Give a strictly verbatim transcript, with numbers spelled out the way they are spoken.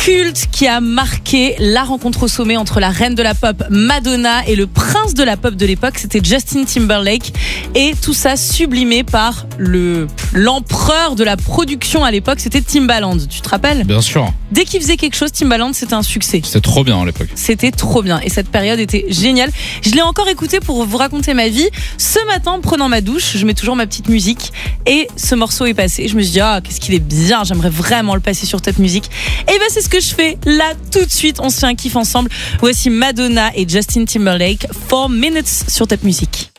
culte qui a marqué la rencontre au sommet entre la reine de la pop Madonna et le prince de la pop de l'époque, c'était Justin Timberlake, et tout ça sublimé par le l'empereur de la production à l'époque, c'était Timbaland, tu te rappelles ? Bien sûr. Dès qu'il faisait quelque chose, Timbaland, c'était un succès. C'était trop bien à l'époque. C'était trop bien et cette période était géniale. Je l'ai encore écouté pour vous raconter ma vie. Ce matin, en prenant ma douche, je mets toujours ma petite musique et ce morceau est passé. Je me suis dit, ah, qu'est-ce qu'il est bien, j'aimerais vraiment le passer sur cette musique. Et ben c'est ce que je fais là tout de suite. On se fait un kiff ensemble. Voici Madonna et Justin Timberlake, four minutes sur Top Music.